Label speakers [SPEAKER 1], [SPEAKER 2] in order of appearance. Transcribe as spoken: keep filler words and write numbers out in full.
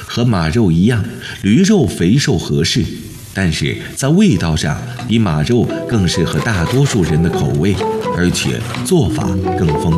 [SPEAKER 1] 和马肉一样，驴肉肥瘦合适，但是在味道上比马肉更适合大多数人的口味，而且做法更丰